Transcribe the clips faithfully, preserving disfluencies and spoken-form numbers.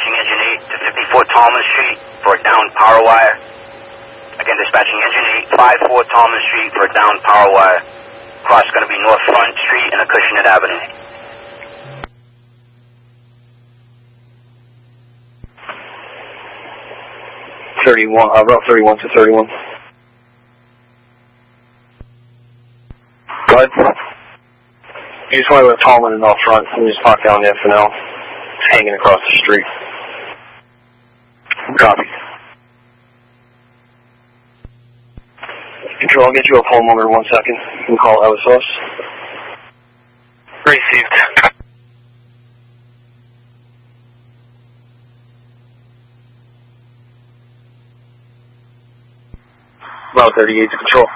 dispatching engine eight to fifty-four Tallman Street for a downed power wire. Again, dispatching engine eight, fifty-four Tallman Street for a downed power wire. Cross going to be North Front Street and Acushnet Avenue. thirty-one, uh, route thirty-one to thirty-one. Go ahead. You just want to go to Tallman and North Front, and just park down there for now. It's hanging across the street. Copy. Control, I'll get you a poll number in one second. You can call Ellis Source. Received. Route thirty-eight to control.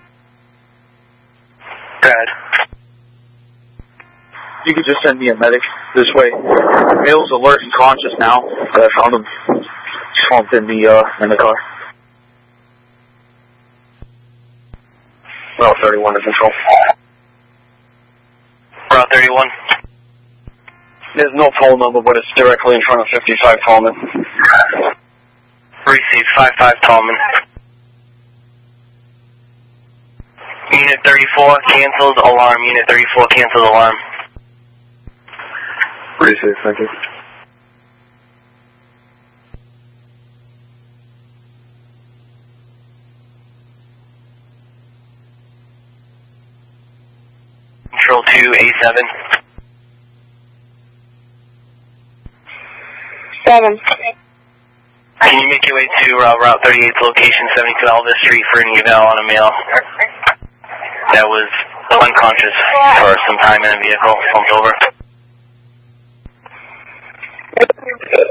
Dad. You could just send me a medic this way. Male's alert and conscious now. I found him slumped in the, uh, in the car. Route thirty-one to control. Route thirty-one. There's no poll number, but it's directly in front of fifty-five Tallman. Received, fifty-five Tallman. Unit thirty-four, canceled alarm. Unit thirty-four, canceled alarm. Received, thank you. Control two, A seven. Seven. Can you make your way to uh, Route thirty-eight's location, seventy-two Elvis Street, for an eval on a male that was unconscious for some time in a vehicle, slumped over?